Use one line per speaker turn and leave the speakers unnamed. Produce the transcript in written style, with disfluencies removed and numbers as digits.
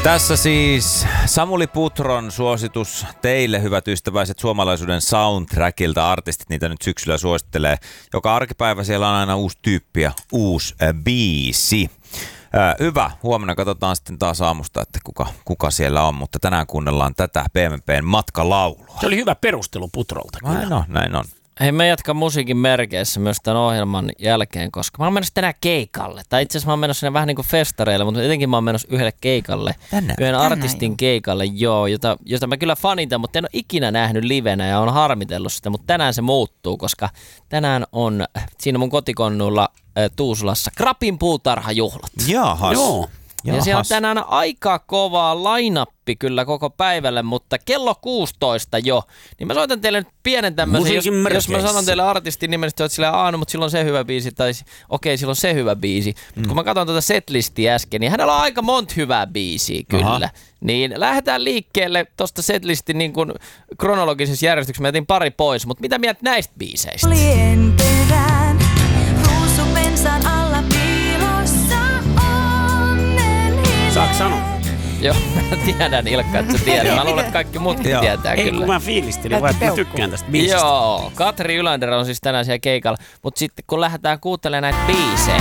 Tässä siis Samuli Putron suositus teille, hyvät ystäväiset, suomalaisuuden soundtrackilta. Artistit niitä nyt syksyllä suosittelee. Joka arkipäivä siellä on aina uusi tyyppi ja uusi biisi. Hyvä. Huomenna katsotaan sitten taas aamusta, että kuka siellä on, mutta tänään kuunnellaan tätä BMPn matkalaulua.
Se oli hyvä perustelu Putrolta.
Näin on.
Hei, me jatkan musiikin merkeissä myös tämän ohjelman jälkeen, koska mä oon menossa tänään keikalle. Tai itse asiassa mä oon menossa sinne vähän niin kuin festareille, mutta etenkin mä oon menossa yhdelle keikalle. Yhden artistin keikalle, jota mä kyllä fanitan, mutta en ole ikinä nähnyt livenä ja on harmitellut sitä. Mutta tänään se muuttuu, koska tänään on siinä mun kotikonnulla Tuusulassa Krapin puutarhajuhlat.
Jahas.
Joo.
Ja siellä on tänään aika kovaa lainappi kyllä koko päivälle, mutta kello 16 jo. Niin mä soitan teille nyt pienen tämmöisen, jos mä sanon teille artistin nimen, niin sä oot silleen, mutta silloin se hyvä biisi, tai okei, silloin se hyvä biisi. Mutta kun mä katson tuota setlistiä äsken, niin hänellä on aika monta hyvää biisiä kyllä. Aha. Niin lähdetään liikkeelle tuosta setlistin niin kuin kronologisessa järjestyksessä. Mä jätin pari pois, mutta mitä mieltä näistä biiseistä?
Perään, ruusupensan alla piilossa onnen hiljaa.
Saatko sanoa?
Joo, mä tiedän Ilkka, että sä tiedät. Mä luulen, että kaikki muutkin tietää
Ei,
kyllä.
kun mä fiilistelin vaan, että mä tykkään tästä biisistä.
Joo, Katri Ylander on siis tänään siellä keikalla. Mutta sitten kun lähdetään kuuntelemaan näitä biisejä,